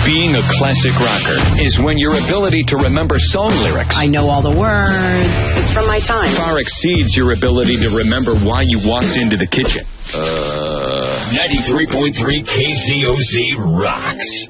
Being a classic rocker is when your ability to remember song lyrics, I know all the words. It's from my time. far exceeds your ability to remember why you walked into the kitchen. 93.3 KZOZ rocks.